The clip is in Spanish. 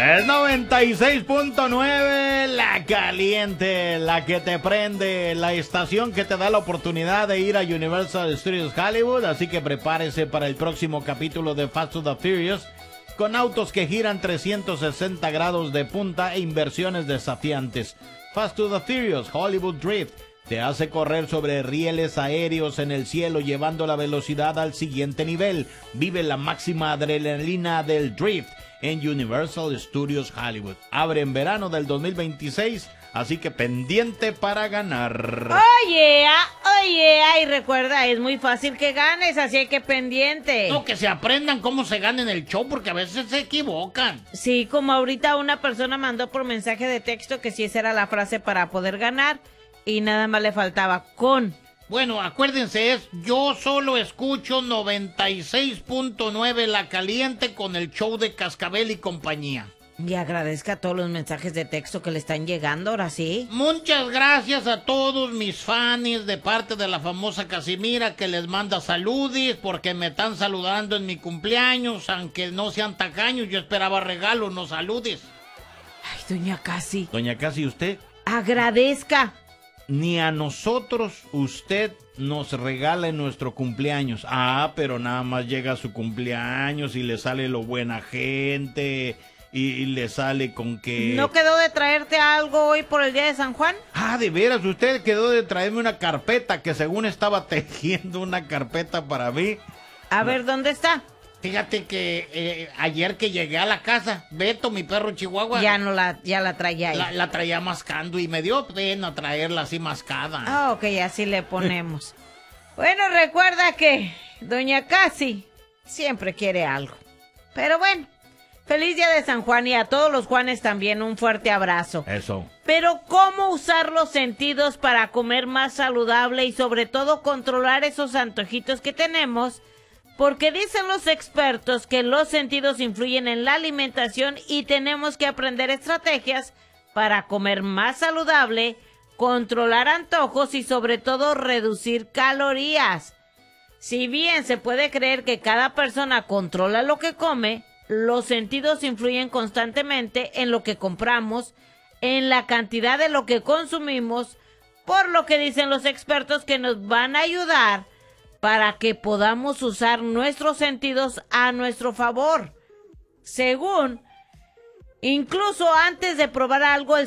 Es 96.9, la caliente, la que te prende, la estación que te da la oportunidad de ir a Universal Studios Hollywood, así que prepárese para el próximo capítulo de Fast and the Furious, con autos que giran 360 grados de punta e inversiones desafiantes. Fast and the Furious Hollywood Drift te hace correr sobre rieles aéreos en el cielo, llevando la velocidad al siguiente nivel. Vive la máxima adrenalina del drift en Universal Studios Hollywood. Abre en verano del 2026, así que pendiente para ganar. Oye, y recuerda, es muy fácil que ganes, así que pendiente. No, que se aprendan cómo se gana en el show, porque a veces se equivocan. Sí, como ahorita una persona mandó por mensaje de texto que sí esa era la frase para poder ganar, y nada más le faltaba con. Bueno, acuérdense, yo solo escucho 96.9 La Caliente con el show de Cascabel y compañía. Y agradezca todos los mensajes de texto que le están llegando, ahora sí. Muchas gracias a todos mis fans de parte de la famosa Casimira, que les manda saludis porque me están saludando en mi cumpleaños, aunque no sean tacaños, yo esperaba regalo, no saludis. Ay, doña Casi. Doña Casi, ¿usted? Agradezca. Ni a nosotros usted nos regala en nuestro cumpleaños. Ah, pero nada más llega a su cumpleaños y le sale lo buena gente y le sale con que... ¿No quedó de traerte algo hoy por el día de San Juan? Ah, de veras, usted quedó de traerme una carpeta que según estaba tejiendo una carpeta para mí. A ver, ¿dónde está? Fíjate que ayer que llegué a la casa, Beto, mi perro chihuahua... Ya la traía ahí. La traía mascando y me dio pena traerla así mascada. Ah, ok, así le ponemos. Bueno, recuerda que doña Casi siempre quiere algo. Pero bueno, feliz día de San Juan y a todos los Juanes también un fuerte abrazo. Eso. Pero ¿cómo usar los sentidos para comer más saludable y sobre todo controlar esos antojitos que tenemos? Porque dicen los expertos que los sentidos influyen en la alimentación y tenemos que aprender estrategias para comer más saludable, controlar antojos y sobre todo reducir calorías. Si bien se puede creer que cada persona controla lo que come, los sentidos influyen constantemente en lo que compramos, en la cantidad de lo que consumimos, por lo que dicen los expertos que nos van a ayudar para que podamos usar nuestros sentidos a nuestro favor. Según, incluso antes de probar algo, el